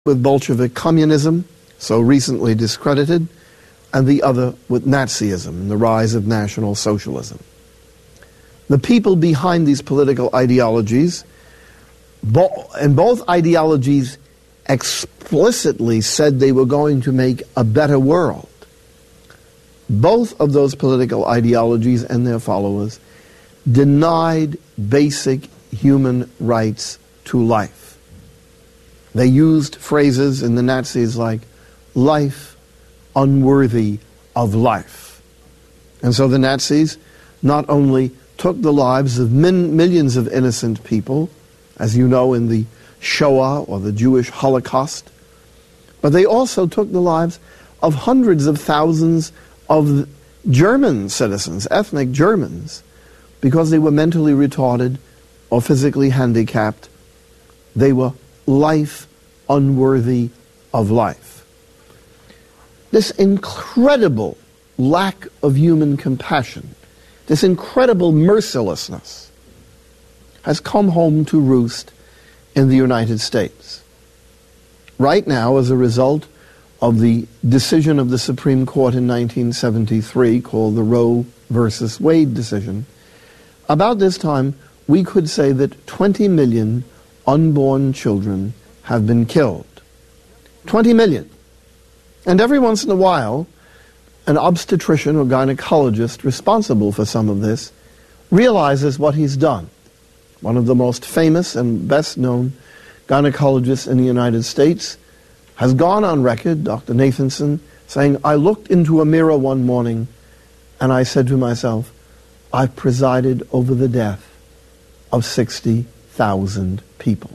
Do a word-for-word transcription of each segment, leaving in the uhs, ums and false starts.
with Bolshevik communism, so recently discredited, and the other with Nazism and the rise of National Socialism. The people behind these political ideologies, bo- and both ideologies explicitly said they were going to make a better world. Both of those political ideologies and their followers denied basic human rights to life. They used phrases in the Nazis like, life unworthy of life. And so the Nazis not only took the lives of min- millions of innocent people, as you know in the Shoah or the Jewish Holocaust, but they also took the lives of hundreds of thousands of German citizens, ethnic Germans, because they were mentally retarded or physically handicapped. They were life unworthy of life. This incredible lack of human compassion, this incredible mercilessness, has come home to roost in the United States. Right now, as a result of the decision of the Supreme Court in nineteen seventy-three, called the Roe versus Wade decision, about this time, we could say that twenty million unborn children have been killed. twenty million. And every once in a while, an obstetrician or gynecologist responsible for some of this realizes what he's done. One of the most famous and best-known gynecologists in the United States has gone on record, Doctor Nathanson, saying, I looked into a mirror one morning and I said to myself, I've presided over the death of sixty thousand people.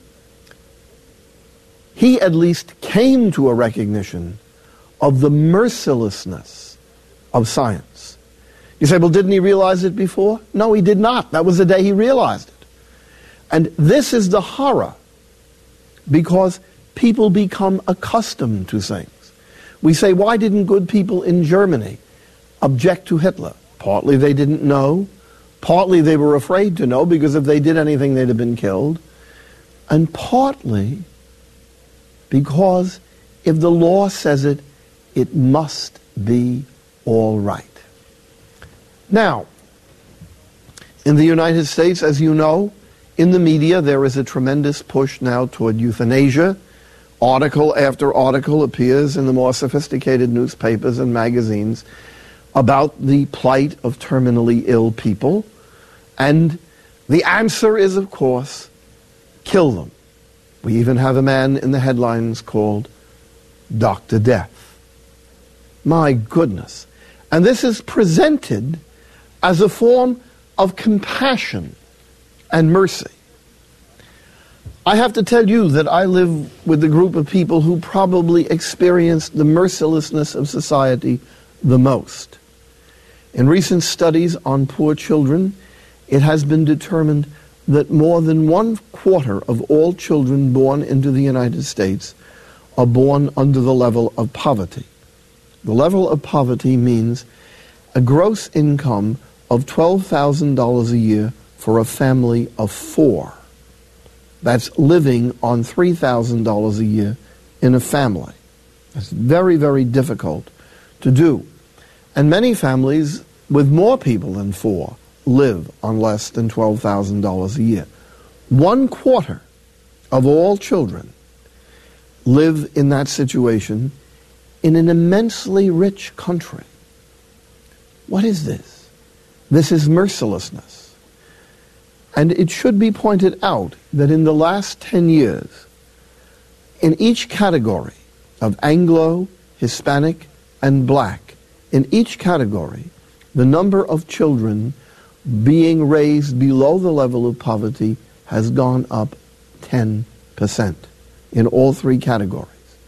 He at least came to a recognition of the mercilessness of science. You say, well, didn't he realize it before? No, he did not. That was the day he realized it. And this is the horror, because people become accustomed to things. We say, why didn't good people in Germany object to Hitler? Partly they didn't know. Partly they were afraid to know, because if they did anything, they'd have been killed. And partly because if the law says it, it must be all right. Now, in the United States, as you know, in the media there is a tremendous push now toward euthanasia. Article after article appears in the more sophisticated newspapers and magazines about the plight of terminally ill people. And the answer is, of course, kill them. We even have a man in the headlines called Doctor Death. My goodness. And this is presented as a form of compassion and mercy. I have to tell you that I live with a group of people who probably experienced the mercilessness of society the most. In recent studies on poor children, it has been determined that more than one quarter of all children born into the United States are born under the level of poverty. The level of poverty means a gross income of twelve thousand dollars a year for a family of four. That's living on three thousand dollars a year in a family. It's very, very difficult to do. And many families with more people than four live on less than twelve thousand dollars a year. One quarter of all children live in that situation in an immensely rich country. What is this? This is mercilessness. And it should be pointed out that in the last ten years, in each category of Anglo, Hispanic, and Black, in each category, the number of children being raised below the level of poverty has gone up ten percent in all three categories.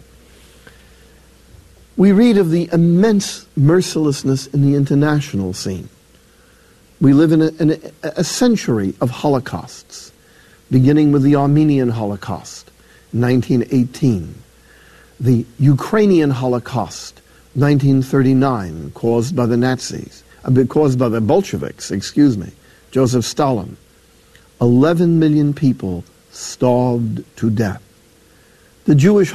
We read of the immense mercilessness in the international scene. We live in a, in a, a century of holocausts, beginning with the Armenian Holocaust in nineteen eighteen, the Ukrainian Holocaust, nineteen thirty-nine, caused by the Nazis, caused by the Bolsheviks, excuse me, Joseph Stalin. eleven million people starved to death. the Jewish